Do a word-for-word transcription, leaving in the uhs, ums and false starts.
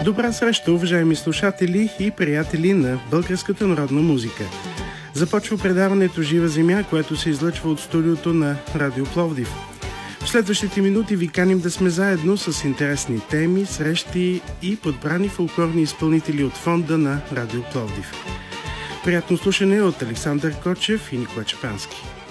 Добра среща, уважаеми слушатели и приятели на българската народна музика. Започва предаването Жива земя, което се излъчва от студиото на Радио Пловдив. В следващите минути ви каним да сме заедно с интересни теми, срещи и подбрани фолклорни изпълнители от фонда на Радио Пловдив. Приятно слушане от Александър Кочев и Никола Чапански.